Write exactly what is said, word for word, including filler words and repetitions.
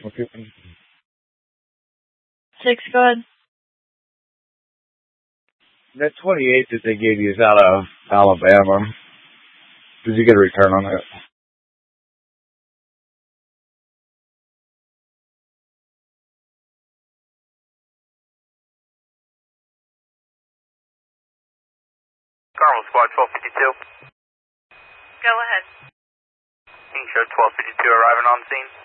Okay. Six, go ahead. That twenty-eight that they gave you is out of Alabama. Did you get a return on that? Carmel Squad twelve fifty-two. Go ahead. King Show twelve fifty-two arriving on scene.